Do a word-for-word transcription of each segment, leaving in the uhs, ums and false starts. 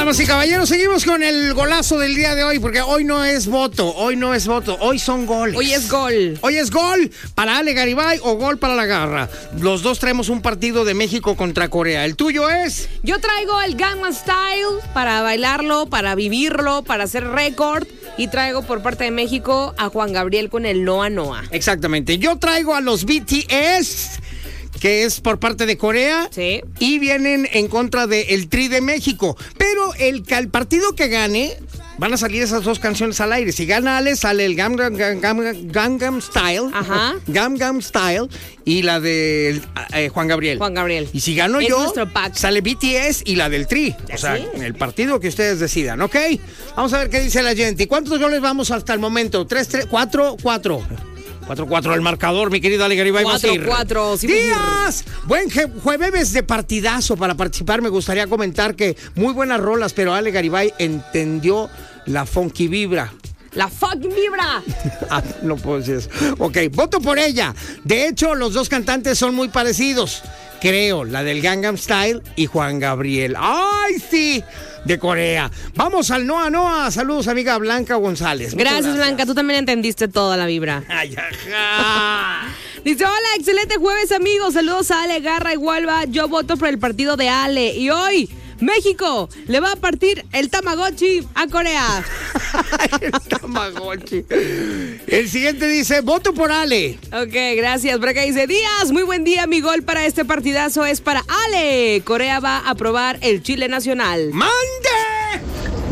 Damas y caballeros, seguimos con el golazo del día de hoy, porque hoy no es voto, hoy no es voto, hoy son goles. Hoy es gol. Hoy es gol para Ale Garibay o gol para la Garra. Los dos traemos un partido de México contra Corea. ¿El tuyo es? Yo traigo el Gangnam Style para bailarlo, para vivirlo, para hacer récord. Y traigo por parte de México a Juan Gabriel con el Noa Noa. Exactamente. Yo traigo a los B T S, que es por parte de Corea. Sí. Y vienen en contra del Tri de México. Pero el, el partido que gane, van a salir esas dos canciones al aire. Si gana Ale, sale el Gangnam, Gangnam, Gangnam Style. Ajá. Gangnam Style. Y la de eh, Juan Gabriel. Juan Gabriel. Y si gano es yo, pack. sale B T S y la del Tri. O sea, ¿Sí? el partido que ustedes decidan, ¿ok? Vamos a ver qué dice la gente. ¿Cuántos goles vamos hasta el momento? ¿Tres, tres, cuatro, cuatro? cuatro cuatro el marcador, mi querido Ale Garibay. cuatro cuatro. Sí, ¡Díaz! Buen je- jueves de partidazo para participar. Me gustaría comentar que muy buenas rolas, pero Ale Garibay entendió la funky vibra. La fucking vibra. Ah, no puedo decir eso. Ok, voto por ella. De hecho, los dos cantantes son muy parecidos. Creo, la del Gangnam Style y Juan Gabriel. ¡Ay, sí! De Corea. Vamos al Noa Noa. Saludos, amiga Blanca González. Gracias, gracias, Blanca. Tú también entendiste toda la vibra. Ay, ajá. Dice, hola, excelente jueves, amigos. Saludos a Ale, Garra y Hualva. Yo voto por el partido de Ale. Y hoy, México le va a partir el Tamagotchi a Corea. El Tamagotchi. El siguiente dice, voto por Ale. Ok, gracias. Por acá dice, Díaz, muy buen día. Mi gol para este partidazo es para Ale. Corea va a probar el Chile nacional. ¡Mande!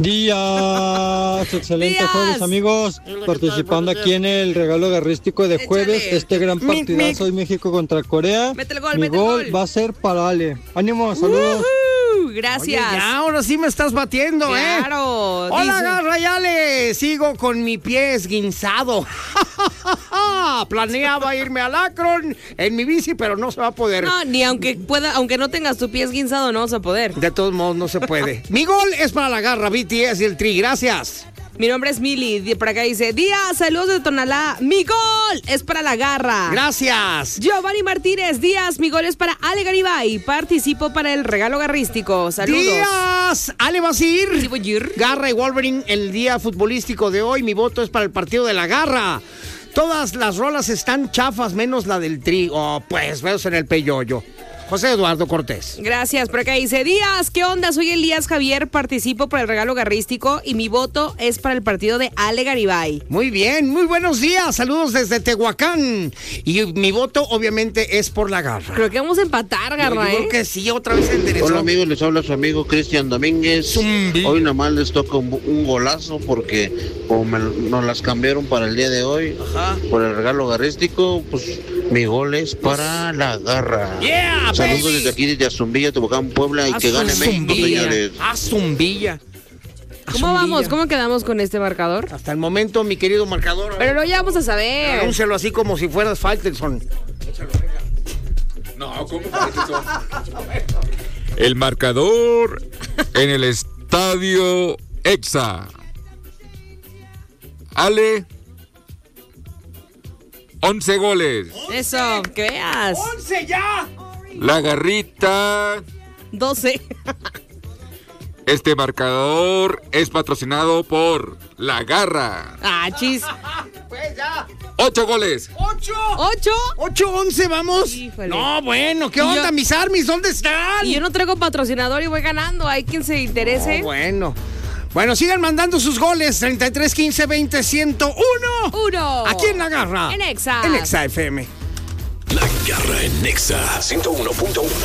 Días, excelente Días. jueves, amigos. Participando aquí en el regalo garrístico de jueves, Échale. este gran Mi- partidazo mi- hoy México contra Corea. Mete el gol, Mi mete el gol gol. va a ser para Ale. Ánimo, saludos. Ujú, Oye, gracias. ya, ahora sí me estás batiendo, ¿eh? Claro. Hola, dice- Garra y Ale. Sigo con mi pie esguinzado. Planeaba irme al Akron en mi bici, pero no se va a poder. No, ni aunque pueda, aunque no tengas tu pie esguinzado, no vas a poder. De todos modos, no se puede. Mi gol es para la Garra, B T S y el Tri. Gracias. Mi nombre es Mili. De- Por acá dice, Díaz, saludos de Tonalá. Mi gol es para la Garra. Gracias. Giovanni Martínez Díaz, mi gol es para Ale Garibay. Participo para el regalo garrístico. Saludos. Díaz. Ale, ¿vas a ir? Sí, voy a ir. Garra y Wolverine, el día futbolístico de hoy. Mi voto es para el partido de la Garra. Todas las rolas están chafas, menos la del Tri. Oh, pues, veos en el peyoyo. José Eduardo Cortés. Gracias. Por acá dice, Díaz, ¿qué onda? Soy Elías Javier, participo por el regalo garrístico y mi voto es para el partido de Ale Garibay. Muy bien, muy buenos días. Saludos desde Tehuacán. Y mi voto, obviamente, es por la Garra. Creo que vamos a empatar, Yo, Garra, yo ¿eh? creo que sí, otra vez enderezó. Hola amigos, les habla su amigo Cristian Domínguez. Zumbi. Hoy nada más les toca un, un golazo porque como me- nos las cambiaron para el día de hoy, Ajá. por el regalo garrístico, pues mi gol es para la Garra. Yeah, Saludos baby. desde aquí, desde Azumbilla, Tehuacán, Puebla, y A que gane México, Zumbilla. señores. A Zumbilla. A ¿Cómo Zumbilla. vamos? ¿Cómo quedamos con este marcador? Hasta el momento, mi querido marcador. Pero no, ya vamos a saber. Anúncialo así como si fueras Faitelson. No, ¿cómo parece eso? El marcador en el estadio Exa. Ale, once goles. Eso, que veas. ¡once ya! La Garrita. doce. Este marcador es patrocinado por La Garra. Ah, chis. Pues ya. Ocho goles. ¡ocho! ¿Ocho? ¿ocho, once, vamos? Híjole. No, bueno, ¿qué Y onda, yo- mis armies? ¿Dónde están? Y yo no traigo patrocinador y voy ganando. Hay quien se interese. No, bueno. Bueno, sigan mandando sus goles. treinta y tres, quince, veinte, ciento uno. Uno. Aquí en La Garra. En Exa. En Exa F M. La Garra en Nexa ciento uno punto uno.